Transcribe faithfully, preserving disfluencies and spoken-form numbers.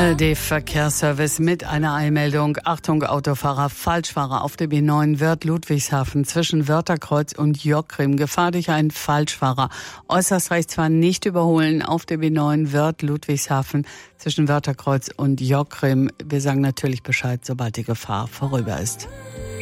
A R D-Verkehrsservice mit einer Eilmeldung. Achtung, Autofahrer, Falschfahrer auf der B neun Wörth Ludwigshafen zwischen Wörtherkreuz und Jockgrim. Gefahr durch einen Falschfahrer. Äußerst rechts fahren nicht überholen auf der B neun Wörth Ludwigshafen zwischen Wörtherkreuz und Jockgrim. Wir sagen natürlich Bescheid, sobald die Gefahr vorüber ist.